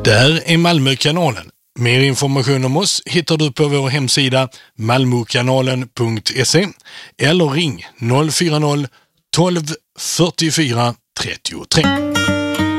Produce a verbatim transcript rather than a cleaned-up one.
Där är Malmökanalen. Mer information om oss hittar du på vår hemsida malmokanalen punkt se eller ring noll fyra noll tolv fyrtiofyra trettiotre.